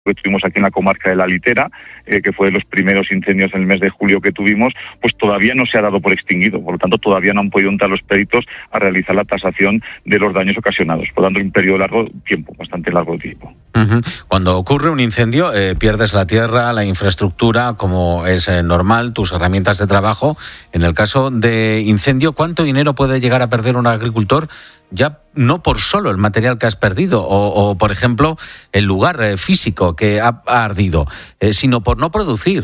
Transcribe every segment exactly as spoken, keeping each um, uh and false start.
que tuvimos aquí en la comarca de la Litera, eh, que fue de los primeros incendios en el mes de julio que tuvimos, pues todavía no se ha dado por extinguido. Por lo tanto, todavía no han podido entrar los peritos a realizar la tasación de los daños ocasionados. Por lo tanto, un periodo largo tiempo, bastante largo tiempo. Uh-huh. Cuando ocurre un incendio, eh, pierdes la tierra, la infraestructura, como es eh, normal, tus herramientas de trabajo. En el caso de incendio, ¿cuánto dinero puede llegar a perder un agricultor? Ya no por solo el material que has perdido o, o por ejemplo, el lugar eh, físico que ha, ha ardido, eh, sino por no producir.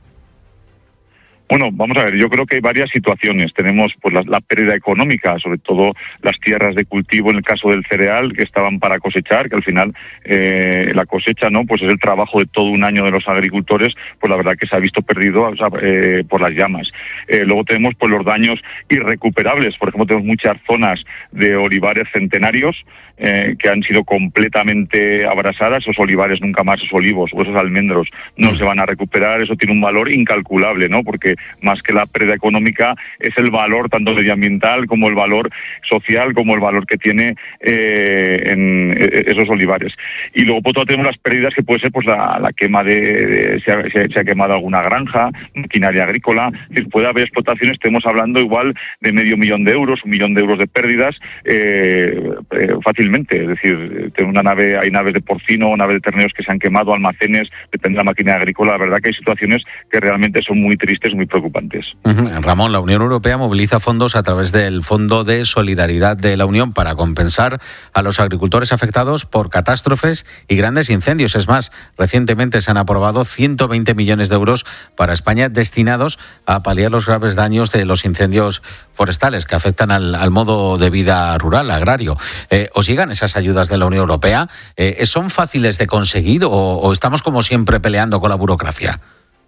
Bueno, vamos a ver, yo creo que hay varias situaciones. Tenemos pues la, la pérdida económica, sobre todo las tierras de cultivo, en el caso del cereal, que estaban para cosechar, que al final eh, la cosecha no, pues es el trabajo de todo un año de los agricultores, pues la verdad que se ha visto perdido, o sea, eh, por las llamas. Eh, luego tenemos pues los daños irrecuperables. Por ejemplo, tenemos muchas zonas de olivares centenarios eh, que han sido completamente abrasadas. Esos olivares nunca más, esos olivos o esos almendros no se van a recuperar. Eso tiene un valor incalculable, ¿no? Porque más que la pérdida económica es el valor tanto medioambiental como el valor social, como el valor que tiene eh, en esos olivares. Y luego por otro lado tenemos las pérdidas que puede ser pues la, la quema de, de se, ha, se, se ha quemado alguna granja, maquinaria agrícola. Es decir, puede haber explotaciones, estemos hablando igual de medio millón de euros, un millón de euros de pérdidas eh, eh, fácilmente. Es decir, tengo una nave, hay naves de porcino, naves de terneros que se han quemado, almacenes, depende de la maquinaria agrícola. La verdad que hay situaciones que realmente son muy tristes, muy preocupantes. Uh-huh. Ramón, la Unión Europea moviliza fondos a través del Fondo de Solidaridad de la Unión para compensar a los agricultores afectados por catástrofes y grandes incendios. Es más, recientemente se han aprobado ciento veinte millones de euros para España destinados a paliar los graves daños de los incendios forestales que afectan al, al modo de vida rural, agrario. Eh, ¿Os llegan esas ayudas de la Unión Europea? Eh, ¿Son fáciles de conseguir o, o estamos como siempre peleando con la burocracia?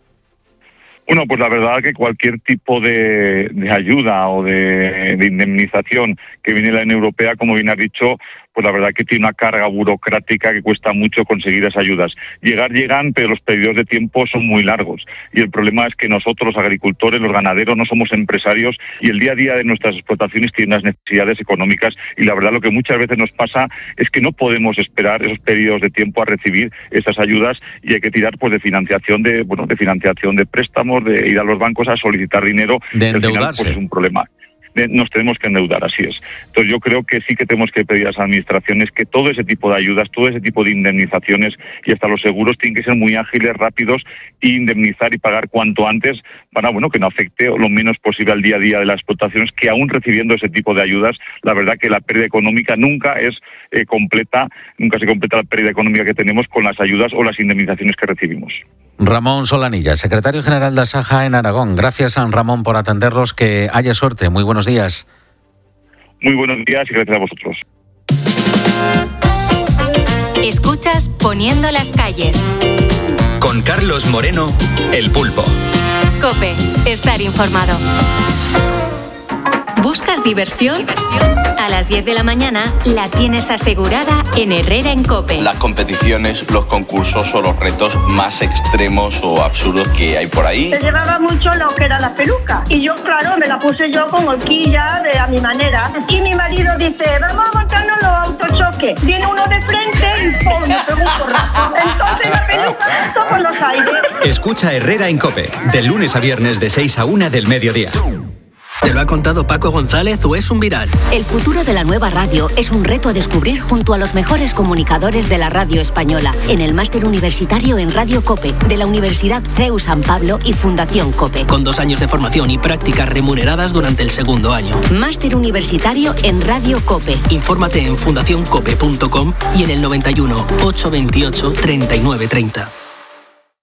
Bueno, pues la verdad que cualquier tipo de, de ayuda o de, de indemnización que viene de la Unión Europea, como bien has dicho, pues la verdad que tiene una carga burocrática que cuesta mucho conseguir esas ayudas. Llegar llegan, pero los periodos de tiempo son muy largos. Y el problema es que nosotros, los agricultores, los ganaderos, no somos empresarios y el día a día de nuestras explotaciones tienen unas necesidades económicas y la verdad lo que muchas veces nos pasa es que no podemos esperar esos periodos de tiempo a recibir esas ayudas y hay que tirar pues de financiación de, bueno, de financiación de préstamos, de ir a los bancos a solicitar dinero. De endeudarse. Al final, pues es un problema. Nos tenemos que endeudar, así es. Entonces yo creo que sí que tenemos que pedir a las administraciones que todo ese tipo de ayudas, todo ese tipo de indemnizaciones y hasta los seguros tienen que ser muy ágiles, rápidos e indemnizar y pagar cuanto antes para bueno que no afecte lo menos posible al día a día de las explotaciones, que aún recibiendo ese tipo de ayudas, la verdad que la pérdida económica nunca es eh, completa, nunca se completa la pérdida económica que tenemos con las ayudas o las indemnizaciones que recibimos. Ramón Solanilla, secretario general de Asaja en Aragón. Gracias, San Ramón, por atenderlos. Que haya suerte. Muy buenos días. Muy buenos días y gracias a vosotros. Escuchas Poniendo las calles. Con Carlos Moreno, El Pulpo. COPE, estar informado. ¿Buscas diversión? ¿Diversión? A las diez de la mañana la tienes asegurada en Herrera en COPE. Las competiciones, los concursos o los retos más extremos o absurdos que hay por ahí. Se llevaba mucho lo que era la peluca. Y yo, claro, me la puse yo con horquilla de a mi manera. Y mi marido dice, vamos a montarnos los autochoques. Viene uno de frente y ¡pum! Me pegó un porrazo. Entonces la peluca saltó por los aires. Escucha Herrera en COPE, de lunes a viernes de seis a una del mediodía. ¿Te lo ha contado Paco González o es un viral? El futuro de la nueva radio es un reto a descubrir junto a los mejores comunicadores de la radio española en el máster universitario en Radio COPE de la Universidad C E U San Pablo y Fundación COPE. Con dos años de formación y prácticas remuneradas durante el segundo año. Máster universitario en Radio COPE. Infórmate en fundación cope punto com y en el noventa y uno, ochocientos veintiocho, treinta y nueve treinta.